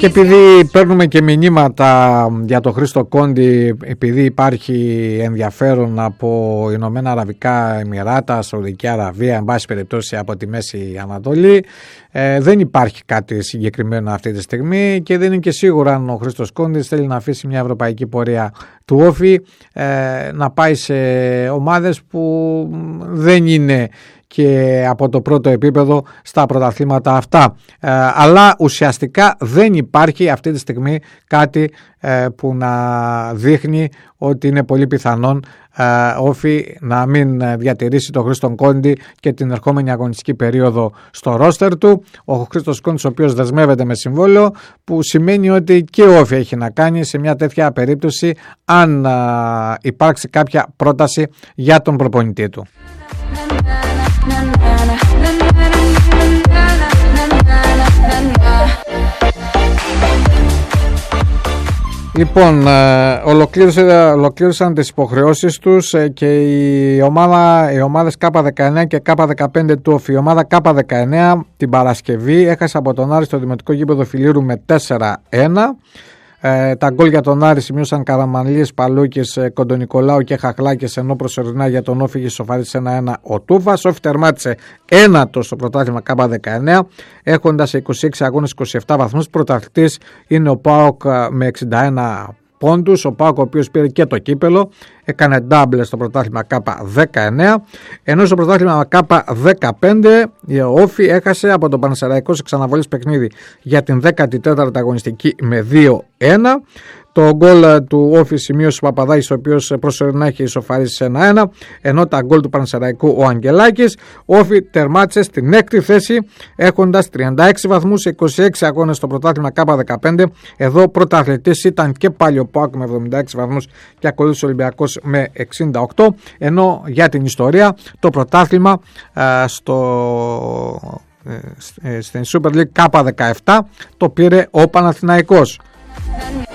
Και επειδή παίρνουμε και μηνύματα για το Χρήστο Κόντι, επειδή υπάρχει ενδιαφέρον από Ηνωμένα Αραβικά Εμιράτα, Σαουδική Αραβία, εν πάση περιπτώσει από τη Μέση Ανατολή, δεν υπάρχει κάτι συγκεκριμένο αυτή τη στιγμή και δεν είναι και σίγουρο αν ο Χρήστος Κόντις θέλει να αφήσει μια ευρωπαϊκή πορεία του όφη, να πάει σε ομάδες που δεν είναι και από το πρώτο επίπεδο στα πρωταθλήματα αυτά. Αλλά ουσιαστικά δεν υπάρχει αυτή τη στιγμή κάτι που να δείχνει ότι είναι πολύ πιθανόν όφη να μην διατηρήσει τον Χρήστον Κόντι και την ερχόμενη αγωνιστική περίοδο στο ρόστερ του. Ο Χρήστος Κόντις ο οποίος δεσμεύεται με συμβόλαιο, που σημαίνει ότι και ο όφη έχει να κάνει σε μια τέτοια περίπτωση αν υπάρξει κάποια πρόταση για τον προπονητή του. Λοιπόν, ολοκλήρωσαν τις υποχρεώσεις τους και οι ομάδες K19 και K15 του όφη. Η ομάδα K19 την Παρασκευή έχασε από τον Άρη στο Δημοτικό Γήπεδο Φιλήρου με 4-1. Τα γκολ για τον Άρη σημείωσαν Καραμανλίες, Παλούκης, Κοντονικολάου και Χαχλάκης, ενώ προσωρινά για τον όφη είχε ισοφαρίσει 1-1 ο Τούφας. Ο όφη τερμάτισε ένατο στο πρωτάθλημα K19 έχοντας 26 αγώνες 27 βαθμούς. Πρωταθλητής είναι ο ΠΑΟΚ με 61 πόντους. Ο ΠΑΟΚ ο οποίος πήρε και το κύπελο, έκανε ντάμπλε στο πρωτάθλημα K19, ενώ στο πρωτάθλημα K15 ο όφη έχασε από τον Πανσεραϊκό σε ξαναβολής παιχνίδι για την 14η αγωνιστική με 2-1. Το γκολ του όφη σημείωσε ο Παπαδάκης, ο οποίος προσωρινά είχε ισοφαρίσει σε 1-1, ενώ τα γκολ του Πανσεραϊκού ο Αγγελάκης. Ο όφη τερμάτισε στην 6η θέση έχοντας 36 βαθμούς σε 26 αγώνες στο πρωτάθλημα K15. Εδώ πρωταθλητής ήταν και πάλι ο ΠΑΟΚ με 76 βαθμούς και ακολούθησε ο Ολυμπιακός με 68, ενώ για την ιστορία το πρωτάθλημα στην Super League K17 το πήρε ο Παναθηναϊκός.